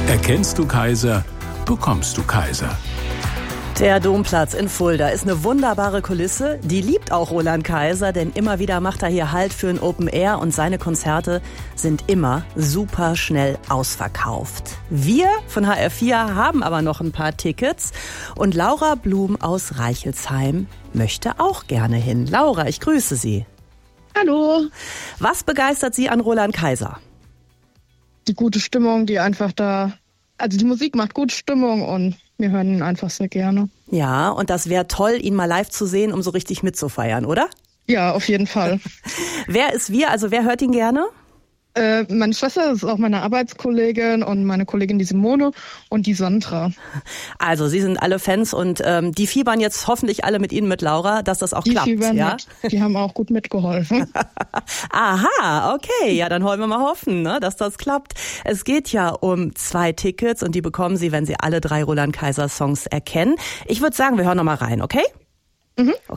Erkennst du Kaiser, bekommst du Kaiser. Der Domplatz in Fulda ist eine wunderbare Kulisse. Die liebt auch Roland Kaiser, denn immer wieder macht er hier Halt für ein Open Air und seine Konzerte sind immer super schnell ausverkauft. Wir von HR4 haben aber noch ein paar Tickets und Laura Blum aus Reichelsheim möchte auch gerne hin. Laura, ich grüße Sie. Hallo. Was begeistert Sie an Roland Kaiser? Die gute Stimmung, die einfach da, also die Musik macht gute Stimmung und wir hören ihn einfach sehr gerne. Ja, und das wäre toll, ihn mal live zu sehen, um so richtig mitzufeiern, oder? Ja, auf jeden Fall. Wer ist wir? Also wer hört ihn gerne? Meine Schwester ist auch meine Arbeitskollegin und meine Kollegin die Simone und die Sandra. Also Sie sind alle Fans und die fiebern jetzt hoffentlich alle mit Ihnen, mit Laura, dass das auch die klappt. Fiebern ja? mit. Die haben auch gut mitgeholfen. Aha, okay. Ja, dann wollen wir mal hoffen, ne, dass das klappt. Es geht ja um 2 Tickets und die bekommen Sie, wenn Sie alle 3 Roland Kaiser Songs erkennen. Ich würde sagen, wir hören noch mal rein, okay? Mhm. Okay.